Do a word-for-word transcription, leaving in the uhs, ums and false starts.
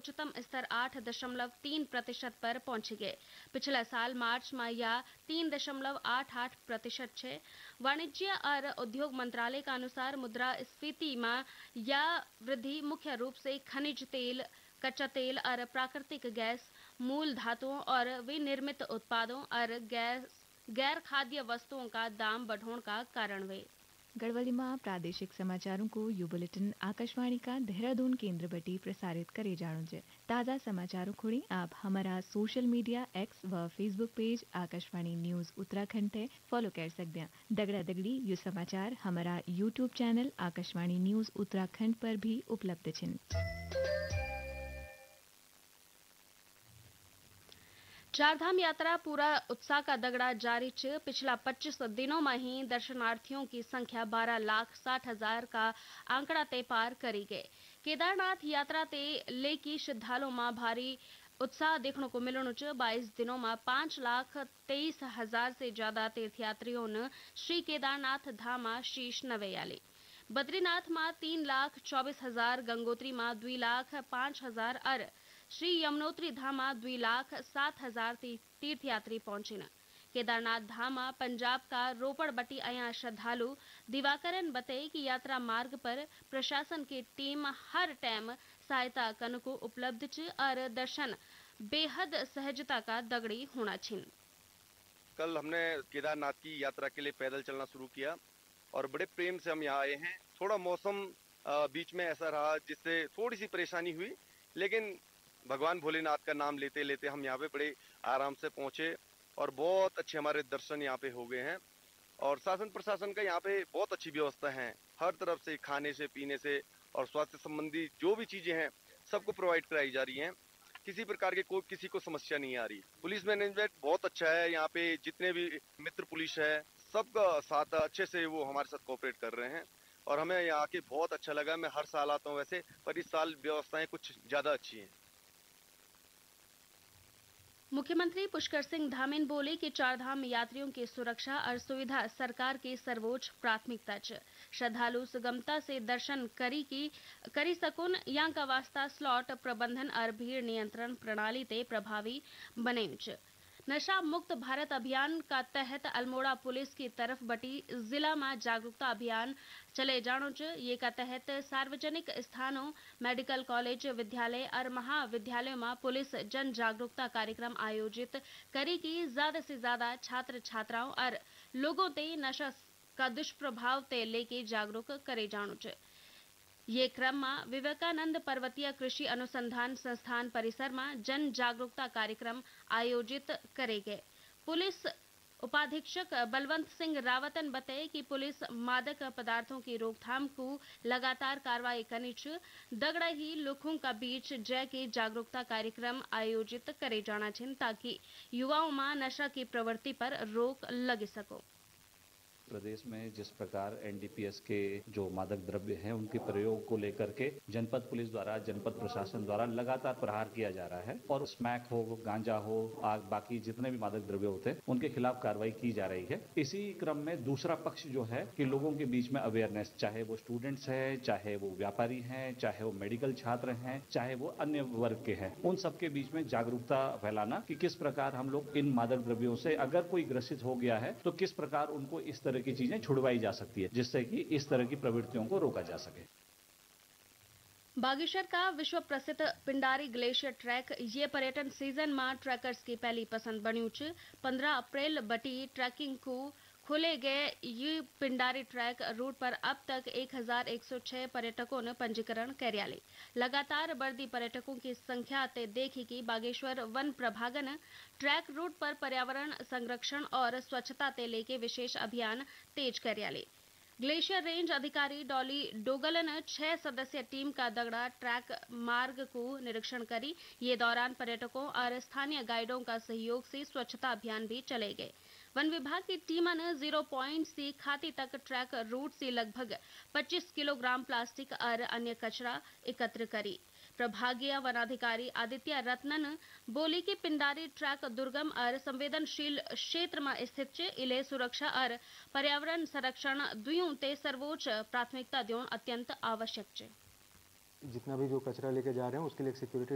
उच्चतम स्तर आठ दशमलव तीन प्रतिशत पर पहुंच गए। पिछले साल मार्च में यह तीन दशमलव आठ आठ प्रतिशत है। वाणिज्य और उद्योग मंत्रालय के अनुसार मुद्रास्फीति में यह वृद्धि मुख्य रूप से खनिज तेल, कच्चा तेल और प्राकृतिक गैस, मूल धातुओं और विनिर्मित उत्पादों और गैस गैर खाद्य वस्तुओं का दाम बढ़ने का कारण हुए। गढ़वालीमा प्रादेशिक समाचारों को यू बुलेटिन आकाशवाणी का देहरादून केंद्र बटी प्रसारित करे जाणु छे। ताज़ा समाचारों खोड़ी आप हमारा सोशल मीडिया एक्स व Facebook page Akashvani news Uttarakhand पे फॉलो कर सकते हैं। दगड़ा दगड़ी ये समाचार हमारा YouTube channel Akashvani news Uttarakhand पर भी उपलब्ध छिन। चारधाम यात्रा पूरा उत्साह का दगड़ा जारी च। पिछला पच्चीस दिनों में ही दर्शनार्थियों की संख्या बारह लाख साठ हजार का आंकड़ा ते पार करी गए। केदारनाथ यात्रा ते लेकी श्रद्धालुओं में भारी उत्साह देखने को मिलने च। बाईस दिनों में पांच लाख तेईस हजार से ज्यादा तीर्थयात्रियों ने श्री केदारनाथ धाम में शीश नवेयाली। बद्रीनाथ में तीन लाख चौबीस हजार, गंगोत्री में दुई लाख पांच हजार और श्री यमुनोत्री धाम दुई लाख सात हजार तीर्थयात्री पहुंचे न। केदारनाथ धाम पंजाब का रोपड़ बटी अया श्रद्धालु दिवाकरन बताए कि यात्रा मार्ग पर प्रशासन की टीम हर टाइम सहायता कन को उपलब्ध च और दर्शन बेहद सहजता का दगड़ी होना छिन। कल हमने केदारनाथ की यात्रा के लिए पैदल चलना शुरू किया और बड़े प्रेम से हम यहाँ आए हैं। थोड़ा मौसम बीच में ऐसा रहा जिससे थोड़ी सी परेशानी हुई, लेकिन भगवान भोलेनाथ का नाम लेते लेते हम यहाँ पे बड़े आराम से पहुंचे और बहुत अच्छे हमारे दर्शन यहाँ पे हो गए हैं। और शासन प्रशासन का यहाँ पे बहुत अच्छी व्यवस्था है, हर तरफ से खाने से पीने से और स्वास्थ्य संबंधी जो भी चीजें हैं सबको प्रोवाइड कराई जा रही हैं। किसी प्रकार के कोई किसी को समस्या नहीं आ रही। पुलिस मैनेजमेंट बहुत अच्छा है, यहाँ पे जितने भी मित्र पुलिस है सबका साथ अच्छे से वो हमारे साथ कोऑपरेट कर रहे हैं और हमें यहाँ आके बहुत अच्छा लगा। मैं हर साल आता हूँ वैसे, पर इस साल व्यवस्थाएं कुछ ज्यादा अच्छी हैं। मुख्यमंत्री पुष्कर सिंह धामीन बोले कि चारधाम यात्रियों की सुरक्षा और सुविधा सरकार की सर्वोच्च प्राथमिकता च। श्रद्धालु सुगमता से दर्शन करी की करी सकुन यहाँ का वास्ता स्लॉट प्रबंधन और भीड़ नियंत्रण प्रणाली ते प्रभावी बने च। नशा मुक्त भारत अभियान का तहत अल्मोड़ा पुलिस की तरफ बटी जिला में जागरूकता अभियान चले जानो च। ये का तहत सार्वजनिक स्थानों, मेडिकल कॉलेज, विद्यालय और महाविद्यालयों में पुलिस जन जागरूकता कार्यक्रम आयोजित करी की ज्यादा से ज्यादा छात्र छात्राओं और लोगों ते नशा का दुष्प्रभाव ते लेके जागरूक करे जानो च। ये क्रम में विवेकानंद पर्वतीय कृषि अनुसंधान संस्थान परिसर में जन जागरूकता कार्यक्रम आयोजित करे गए। पुलिस उपाधीक्षक बलवंत सिंह रावतन बताए कि पुलिस मादक पदार्थों की रोकथाम को लगातार कार्रवाई करनी च। दगड़ा ही लोगों का बीच जय के जागरूकता कार्यक्रम आयोजित करे जाना छिन ताकि युवाओं में नशा की प्रवृत्ति पर रोक लग सको। प्रदेश में जिस प्रकार एन डी पी एस के जो मादक द्रव्य हैं उनके प्रयोग को लेकर के जनपद पुलिस द्वारा, जनपद प्रशासन द्वारा लगातार प्रहार किया जा रहा है और स्मैक हो, गांजा हो, आग बाकी जितने भी मादक द्रव्य होते हैं उनके खिलाफ कार्रवाई की जा रही है। इसी क्रम में दूसरा पक्ष जो है कि लोगों के बीच में अवेयरनेस, चाहे वो स्टूडेंट्स है, चाहे वो व्यापारी हैं, चाहे वो मेडिकल छात्र हैं, चाहे वो अन्य वर्ग के हैं, उन सबके बीच में जागरूकता फैलाना कि किस प्रकार हम लोग इन मादक द्रव्यों से अगर कोई ग्रसित हो गया है तो किस प्रकार उनको इस तरह की चीजें छुड़वाई जा सकती है जिससे कि इस तरह की प्रवृत्तियों को रोका जा सके। बागेश्वर का विश्व प्रसिद्ध पिंडारी ग्लेशियर ट्रैक ये पर्यटन सीजन में ट्रैकर्स की पहली पसंद बनी च। पंद्रह अप्रैल बटी ट्रैकिंग को खोले गए ये पिंडारी ट्रैक रूट पर अब तक एक हजार एक सौ छह पर्यटकों ने पंजीकरण कर लिया। लगातार बढ़ती पर्यटकों की संख्या ते देखी कि बागेश्वर वन प्रभागन ट्रैक रूट पर पर्यावरण संरक्षण और स्वच्छता ते लेके विशेष अभियान तेज कर लिया। ग्लेशियर रेंज अधिकारी डॉली डोगल ने छह सदस्यीय टीम का दगड़ा ट्रैक मार्ग को निरीक्षण करी। ये दौरान पर्यटकों और स्थानीय गाइडों का सहयोग से स्वच्छता अभियान भी चले गए। वन विभाग की टीम ने जीरो पॉइंट से खाती तक ट्रैक रूट से लगभग पच्चीस किलोग्राम प्लास्टिक और अन्य कचरा एकत्र करी। प्रभागीय वनाधिकारी आदित्य रत्नन बोली कि पिंडारी ट्रैक दुर्गम और संवेदनशील क्षेत्र में स्थित है। इले सुरक्षा और पर्यावरण संरक्षण दुयों ते सर्वोच्च प्राथमिकता देना अत्यंत आवश्यक है। जितना भी जो कचरा लेके जा रहे हैं उसके लिए एक सिक्योरिटी